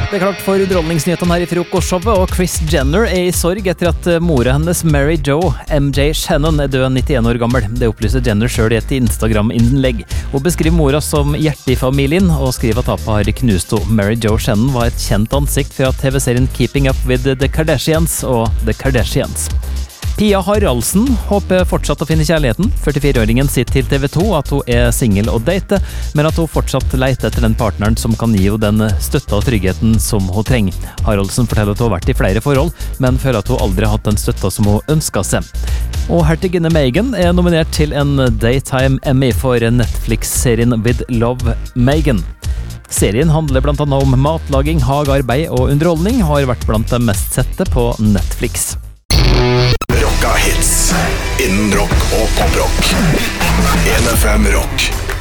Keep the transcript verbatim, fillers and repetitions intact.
Det er klart for underholdningsnyhetene her i frokostshowet, og Kris Jenner er i sorg etter at mora hennes, Mary Jo, M J Shannon, er død nittien år gammel. Det opplyser Jenner selv i et Instagram-innlegg. Hun beskriver mora som hjerte i familien, og skriver at tapet har knust henne. Mary Jo Shannon var et kjent ansikt fra T V-serien Keeping Up with the Kardashians og The Kardashians. Pia Haraldsen håper fortsatt å finne kjærligheten. førtifire-åringen sier til T V to at hun er single og date, men at hun fortsatt leter etter den partneren som kan gi henne den støtta og tryggheten som hun trenger. Haraldsen forteller at hun har vært i flere forhold, men føler at hun aldri har hatt den støtta som hun ønsker seg. Og hertuginne Meghan er nominert til en Daytime Emmy for Netflix-serien With Love, Meghan. Serien handler blant annet om matlaging, hagearbeid og underholdning, og har vært blant de mest sette på Netflix. Rocka hits innen rock og poprock. N F M Rock.